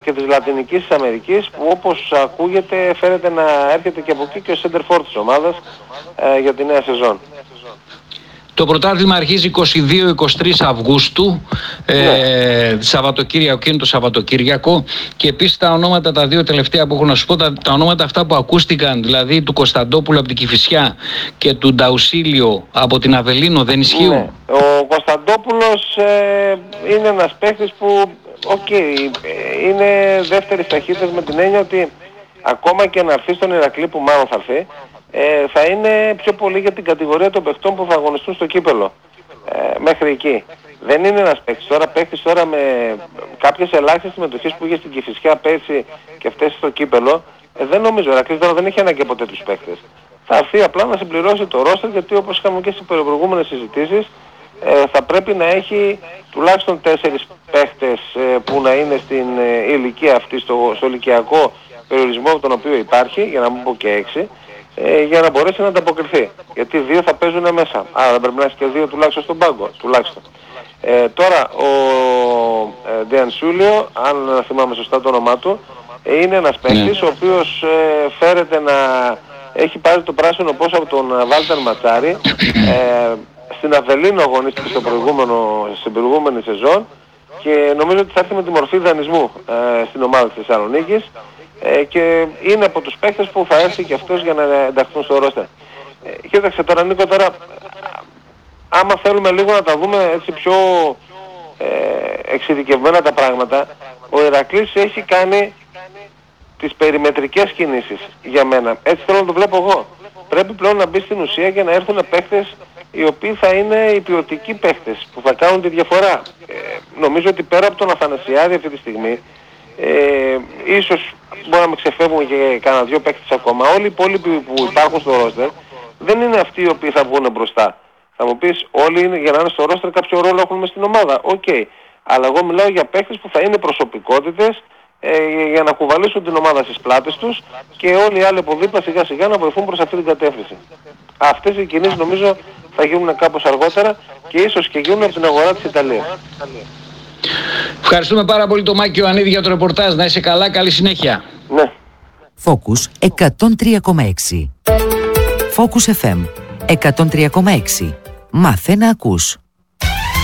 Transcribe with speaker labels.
Speaker 1: και της Λατινικής Αμερικής, που όπως ακούγεται φαίνεται να έρχεται και από εκεί και ο center for της ομάδας για τη νέα σεζόν.
Speaker 2: Το πρωτάθλημα αρχίζει 22-23 Αυγούστου, Σαββατοκύριακο, είναι το Σαββατοκύριακο, και επίσης τα ονόματα τα δύο τελευταία που έχω να σου πω, τα ονόματα αυτά που ακούστηκαν, δηλαδή του Κωνσταντόπουλου από την Κηφισιά και του Νταουσίλιο από την Αβελίνο, δεν ισχύουν?
Speaker 1: Ναι. Ο Κωνσταντόπουλος είναι ένας παίκτης που είναι δεύτερης ταχύτητας, με την έννοια ότι ακόμα και να έρθει στον Ηρακλή, που μάλλον θα έρθει, θα είναι πιο πολύ για την κατηγορία των παιχτών που θα αγωνιστούν στο κύπελο. Μέχρι εκεί. Δεν είναι ένας παίκτης τώρα με κάποιες ελάχιστες συμμετοχές που είχε στην Κηφισιά πέρσι και αυτές στο κύπελο. Δεν νομίζω, ο Ηρακλής τώρα δεν έχει ανάγκη από τέτοιους παίκτες. Θα έρθει απλά να συμπληρώσει το ρόστερ, γιατί όπως είχαμε και στις προηγούμενες συζητήσεις, θα πρέπει να έχει τουλάχιστον 4 παίχτες που να είναι στην ηλικία αυτή, στο ηλικιακό περιορισμό τον οποίο υπάρχει, για να μην πω και 6, για να μπορέσει να ανταποκριθεί. Γιατί 2 θα παίζουν μέσα, άρα πρέπει να έχει και 2 τουλάχιστον στον πάγκο. Τουλάχιστον. Τώρα ο Ντεανσούλιο, αν θυμάμαι σωστά το όνομά του, είναι ένας παίκτης ο οποίος φέρεται να έχει πάρει το πράσινο πώς από τον Βάλτερ Ματσάρη. Στην Αβελίνο αγωνίστηκε στην προηγούμενη σεζόν και νομίζω ότι θα έρθει με τη μορφή δανεισμού στην ομάδα της Θεσσαλονίκης, και είναι από τους παίκτες που θα έρθει και αυτός για να ενταχθούν στο ρόστερ. Κοίταξε τώρα, Νίκο, άμα θέλουμε λίγο να τα δούμε έτσι πιο εξειδικευμένα τα πράγματα, ο Ηρακλής έχει κάνει τις περιμετρικές κινήσεις για μένα. Έτσι θέλω να το βλέπω εγώ. Πρέπει πλέον να μπει στην ουσία και να έρθουν παίκτες οι οποίοι θα είναι οι ποιοτικοί παίκτες που θα κάνουν τη διαφορά. Νομίζω ότι πέρα από τον Αθανασιάδη αυτή τη στιγμή, ίσως μπορεί να με ξεφεύγουν και κανένα 2 παίκτες ακόμα. Όλοι οι υπόλοιποι που υπάρχουν στο ρόστερ δεν είναι αυτοί οι οποίοι θα βγουν μπροστά. Θα μου πεις, όλοι είναι, για να είναι στο ρόστερ κάποιο ρόλο έχουν μες στην ομάδα. Οκ. Αλλά εγώ μιλάω για παίκτες που θα είναι προσωπικότητες, για να κουβαλήσουν την ομάδα στις πλάτες τους και όλοι οι άλλοι από δίπλα σιγά σιγά να βοηθούν προς αυτή την κατεύθυνση. Αυτές οι κινήσεις νομίζω θα γίνουν κάπως αργότερα και ίσως και γίνουν από την αγορά της Ιταλίας.
Speaker 2: Ευχαριστούμε πάρα πολύ τον Μάκη Ιωαννίδη για το ρεπορτάζ. Να είσαι καλά, καλή συνέχεια.
Speaker 1: Ναι.
Speaker 3: Focus 103,6. Focus FM 103,6. Μάθε να ακούς.